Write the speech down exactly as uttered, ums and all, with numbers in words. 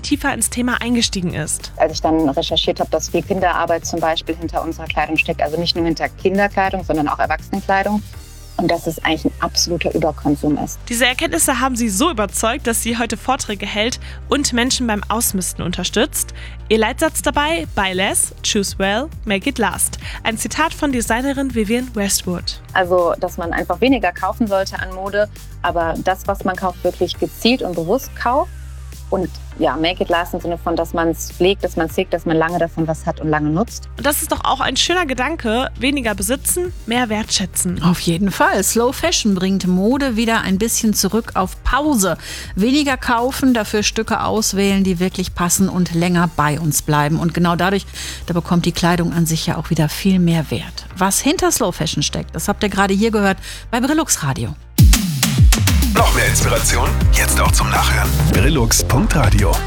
tiefer ins Thema eingestiegen ist. Als ich dann recherchiert habe, dass viel Kinderarbeit zum Beispiel hinter unserer Kleidung steckt, also nicht nur hinter Kinderkleidung, sondern auch Erwachsenenkleidung. Und dass es eigentlich ein absoluter Überkonsum ist. Diese Erkenntnisse haben sie so überzeugt, dass sie heute Vorträge hält und Menschen beim Ausmisten unterstützt. Ihr Leitsatz dabei: Buy less, choose well, make it last. Ein Zitat von Designerin Vivienne Westwood. Also, dass man einfach weniger kaufen sollte an Mode, aber das, was man kauft, wirklich gezielt und bewusst kauft. Und ja, make it last im Sinne von, dass man es pflegt, dass man es hegt, dass man lange davon was hat und lange nutzt. Und das ist doch auch ein schöner Gedanke. Weniger besitzen, mehr wertschätzen. Auf jeden Fall. Slow Fashion bringt Mode wieder ein bisschen zurück auf Pause. Weniger kaufen, dafür Stücke auswählen, die wirklich passen und länger bei uns bleiben. Und genau dadurch, da bekommt die Kleidung an sich ja auch wieder viel mehr Wert. Was hinter Slow Fashion steckt, das habt ihr gerade hier gehört bei Brillux Radio. Noch mehr Inspiration? Jetzt auch zum Nachhören. Brillux Punkt Radio